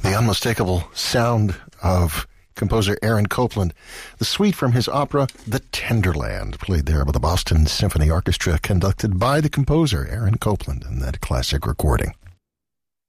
The unmistakable sound of composer Aaron Copland. The suite from his opera, The Tenderland, played there by the Boston Symphony Orchestra, conducted by the composer Aaron Copland in that classic recording.